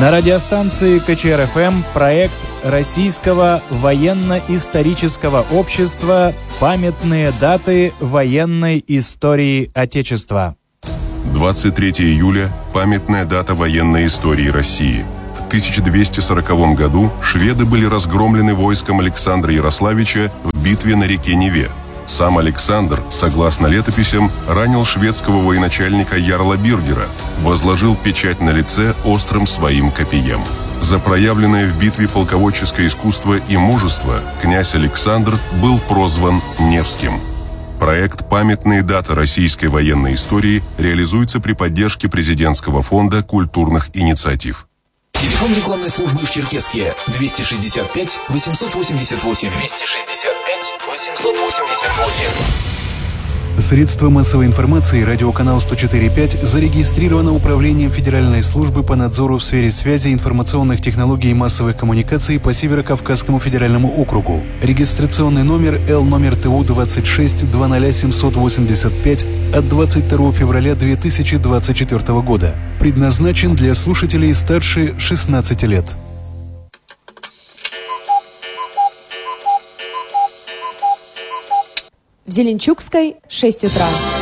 На радиостанции КЧР-ФМ проект Российского военно-исторического общества «Памятные даты военной истории Отечества». 23 июля – памятная дата военной истории России. В 1240 году шведы были разгромлены войском Александра Ярославича в битве на реке Неве. Сам Александр, согласно летописям, ранил шведского военачальника Ярла Биргера, возложил печать на лице острым своим копьем. За проявленное в битве полководческое искусство и мужество князь Александр был прозван Невским. Проект «Памятные даты российской военной истории» реализуется при поддержке Президентского фонда культурных инициатив. Телефон рекламной службы в Черкесске 265 888 265 888. Средства массовой информации радиоканал 104.5 зарегистрировано Управлением Федеральной службы по надзору в сфере связи, информационных технологий и массовых коммуникаций по Северо-Кавказскому федеральному округу. Регистрационный номер Л номер ТУ 26 20785 от 22 февраля 2024 года. Предназначен для слушателей старше 16 лет. В Зеленчукской 6 утра.